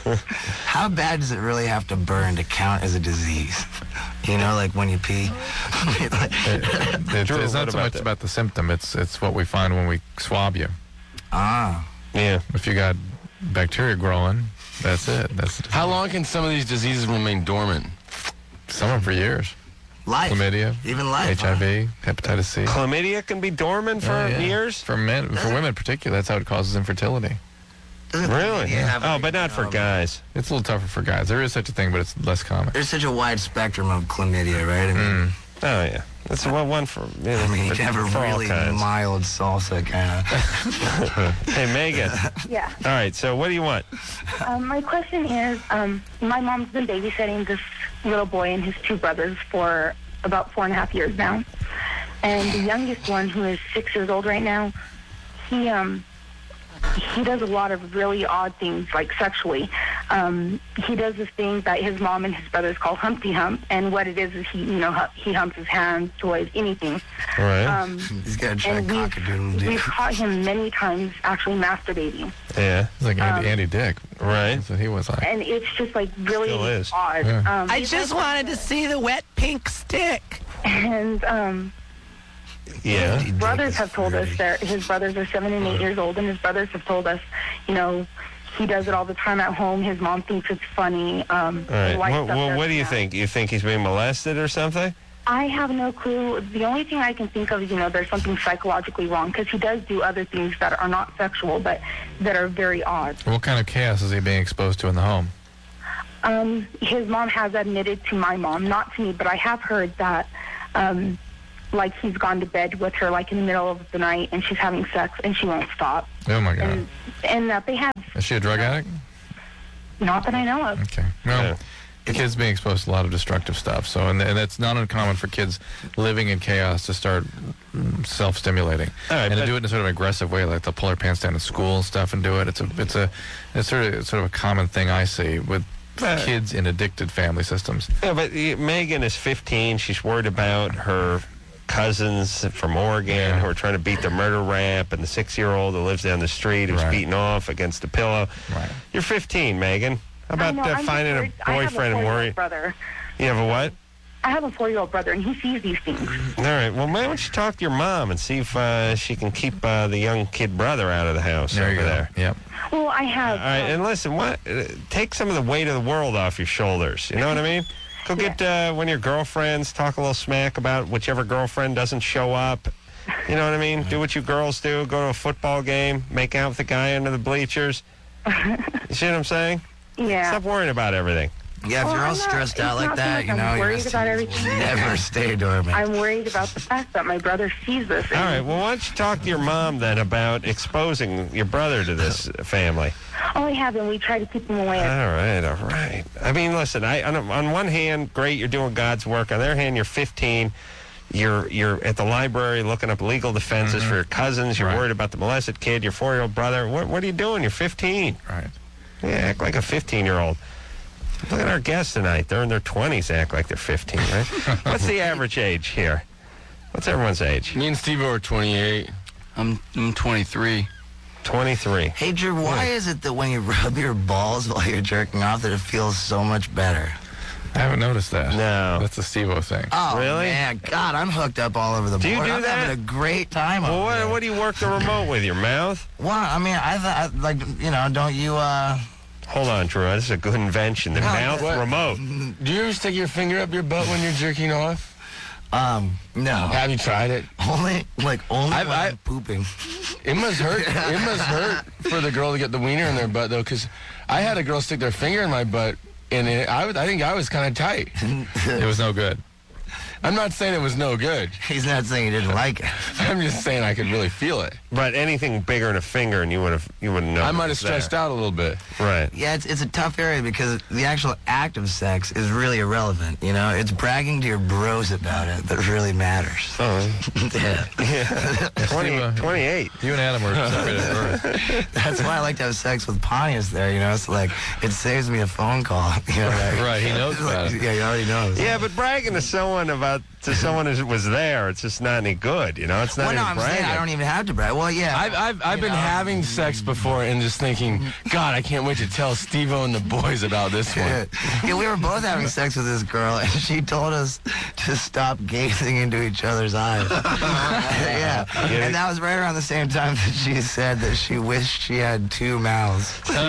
How bad does it really have to burn to count as a disease? You know, like when you pee. Like-
It- it-
Drew,
it's
what
not so
about
much
that?
about the symptom. It's it's what we find when we swab you.
ah.
Yeah.
If you got bacteria growing, that's it. That's the
How long can some of these diseases remain dormant?
Some for years.
Life.
Chlamydia,
Even life.
H I V, hepatitis C.
Chlamydia can be dormant for
Oh, yeah.
years?
For men, for women in particular, that's how it causes infertility.
Doesn't
Really?
chlamydia have,
Oh,
like,
but not for
um,
guys.
It's a little tougher for guys. There is such a thing, but it's less common.
There's such a wide spectrum of chlamydia, right? I mean,
Mm.
Oh, yeah. That's well, one for, you know,
I mean, you
for,
can have a
for all
really
kinds.
mild salsa kind of.
Hey, Megan.
yeah.
All right, so what do you want?
Um, my question is, um, my mom's been babysitting this little boy and his two brothers for about four and a half years now. And the youngest one, who is six years old right now, he um he does a lot of really odd things, like sexually. Um, he does this thing that his mom and his brothers call Humpty Hump, and what it is is he, you know, hu- he humps his hands, toys, anything.
All right.
Um,
He's got to try
and we've,
cock-a-doodle-doo.
we've caught him many times actually masturbating.
yeah.
It's like Andy,
um,
Andy Dick.
Right.
That's what he was like.
And it's just like really
Still is.
odd.
Yeah.
Um,
I just wanted to see the wet pink stick.
and um,
Yeah.
his brothers have told us that his brothers are seven and eight years old, and his brothers have told us, you know, he does it all the time at home. His mom thinks it's funny. Um,
All right.
his wife
Well,
stuff
well, what
doesn't
do you
now.
think? You think he's being molested or something?
I have no clue. The only thing I can think of is, you know, there's something psychologically wrong because he does do other things that are not sexual, but that are very odd.
What kind of chaos is he being exposed to in the home?
Um, his mom has admitted to my mom, not to me, but I have heard that, um, like he's gone to bed with her like in the middle of the night and she's having sex and she won't stop.
Oh my God.
And, and that they have,
Is she a drug addict?
not that I know of.
Okay. Well,
Yeah.
the kid's being exposed to a lot of destructive stuff. So, and, and it's not uncommon for kids living in chaos to start mm, self-stimulating,
All right,
and to
but-
do it in a sort of aggressive way, like they'll pull their pants down in school and stuff and do it. It's a, it's a, it's sort of, it's sort of a common thing I see with
Uh,
kids in addicted family systems.
Yeah, but uh, Megan is fifteen. She's worried about her cousins from Oregon
Yeah.
who are trying to beat the murder rap, and the six-year-old who lives down the street who's
Right.
beaten off against a pillow.
Right.
You're fifteen, Megan. How
I
about
know,
uh,
I'm
finding
worried.
a boyfriend
I
and
have a
worry?
brother.
You have a what?
I have a four-year-old brother, and he sees these things.
All right. Well, why don't you talk to your mom and see if uh, she can keep uh, the young kid brother out of the house
There
over
you go.
there.
Yep.
Well, I have.
All right. And listen, what? Uh, take some of the weight of the world off your shoulders. You know what I mean? Go get uh, one of your girlfriends, talk a little smack about whichever girlfriend doesn't show up. You know what I mean? Do what you girls do. Go to a football game. Make out with the guy under the bleachers. You see what I'm saying?
Yeah.
Stop worrying about everything.
Yeah, if
Well,
you're all
I'm not-
stressed out
it's
like
not so
that,
much
you
I'm
know, you
worried
just
about everything.
never stay dormant.
I'm worried about the fact that my brother sees this.
All right. Well, why don't you talk to your mom then about exposing your brother to this family?
Oh, I have, and we try to keep him away.
All right, all right. I mean, listen. I on, on one hand, great, you're doing God's work. On the other hand, you're fifteen. You're you're at the library looking up legal defenses for your cousins. You're
Right.
worried about the molested kid, your four-year-old brother. What what are you doing? You're fifteen.
Right.
Yeah, act like a fifteen-year-old. Look at our guests tonight. They're in their twenties. Act like they're fifteen, right? What's the average age here? What's everyone's age?
Me and Steve are twenty-eight.
I'm I'm twenty-three.
twenty-three.
Hey, Drew, why is it that when you rub your balls while you're jerking off that it feels so much better?
I haven't noticed that.
No.
That's a Steve-O thing.
Oh,
Really?
man. God, I'm hooked up all over the
Do you
board.
do
I'm
that?
having a great time
Well,
over
what,
there.
what do you work the remote with? Your mouth?
Well, I mean, I thought, like, you know, don't you, uh...
Hold on, Drew. This is a good invention. The mouth
what?
remote.
Do you ever stick your finger up your butt when you're jerking off?
Um, no.
Have you tried it?
Only, like, only
I've-
when
I-
I'm pooping.
It must hurt. It must hurt for the girl to get the wiener in their butt, though, because I had a girl stick their finger in my butt, and it, I, was- I think I was kind of tight.
It was no good.
I'm not saying it was no good.
He's not saying he didn't like it.
I'm just saying I could really feel it.
But anything bigger than a finger, and you would have you wouldn't know.
I might have stressed out a little bit.
Right.
Yeah, it's it's a tough area because the actual act of sex is really irrelevant, you know? It's bragging to your bros about it that really matters.
Oh,
Yeah.
yeah. twenty, twenty-eight.
You and Adam were separated at birth.
That's why I like to have sex with Pontius there, you know? It's like, it saves me a phone call. You know, like,
Right, he knows about it.
Yeah, he already knows.
Yeah, but bragging to someone about to someone who was there, it's just not any good. You know, it's not
Well, no,
even
I'm
bragging.
saying I don't even have to brag. Well, yeah.
I've, I've, I've
you
been
know.
having sex before and just thinking, God, I can't wait to tell Steve-O and the boys about this one.
Yeah. Yeah, we were both having sex with this girl, and she told us to stop gazing into each other's eyes. yeah. And that was right around the same time that she said that she wished she had two mouths.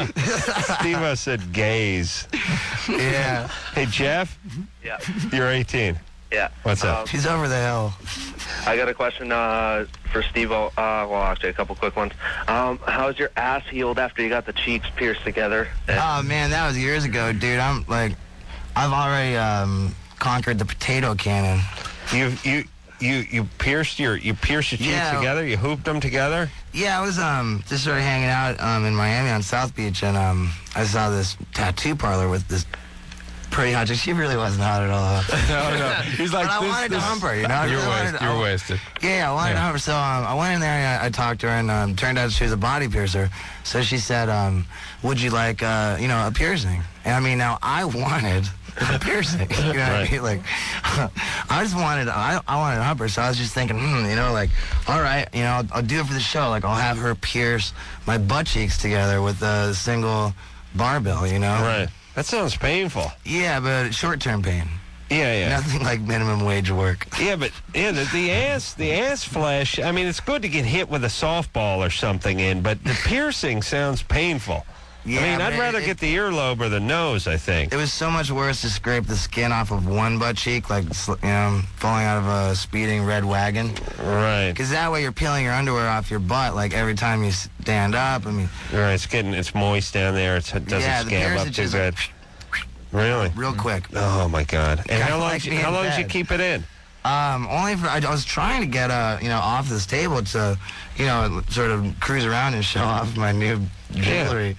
Steve-O said gaze.
Yeah.
Hey, Jeff,
Yeah.
you're eighteen.
Yeah.
What's up?
Um,
She's over the hill.
I got a question uh, for Steve. Uh, well, actually, a couple quick ones. Um, how's your ass healed after you got the cheeks pierced together?
Oh, man, that was years ago, dude. I'm, like, I've already um, conquered the potato cannon.
You you you you pierced your you pierced your cheeks
Yeah.
together. You hooped them together.
Yeah, I was um just sort of hanging out um in Miami on South Beach, and um I saw this tattoo parlor with this pretty hot chick. She really wasn't hot at all.
No, no. He's like,
but I
this-
wanted
this-
to hump her, you know. I
You
really
were
wanted
wasted.
to-
You were
I-
wasted.
Yeah, I wanted
Yeah.
to hump her. So um, I went in there and I, I talked to her, and um, turned out she was a body piercer. So she said, um, "Would you like, uh, you know, a piercing?" And I mean, now I wanted a piercing. You know what I mean? Like, I just wanted, I, I wanted to hump her. So I was just thinking, hmm, you know, like, all right, you know, I'll, I'll do it for the show. Like, I'll have her pierce my butt cheeks together with a single barbell. You know?
Right. That sounds painful.
Yeah, but short-term pain.
Yeah, yeah.
Nothing like minimum wage work.
Yeah, but yeah, the, the ass, the ass flesh. I mean, it's good to get hit with a softball or something in, but the piercing sounds painful.
Yeah,
I mean, I'd
but
rather
it-
get the earlobe or the nose. I think.
It was so much worse to scrape the skin off of one butt cheek, like, sl- you know, falling out of a speeding red wagon.
Right.
Because that way you're peeling your underwear off your butt, like, every time you stand up. I mean,
Right. It's getting it's moist down there. It's, it doesn't
Yeah, the
scab up
piercing
too
is
good.
like-
Really?
real quick.
Oh my God! And
Kinda
how long?
like
did you,
being
how long did you
dead.
keep it in?
Um, only for, I, I was trying to get, uh, you know, off this table to, you know, sort of cruise around and show off my new jewelry.